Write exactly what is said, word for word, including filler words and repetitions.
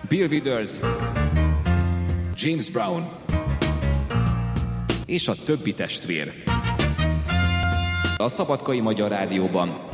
Bill Withers, James Brown és a többi testvér. A Szabadkai Magyar Rádióban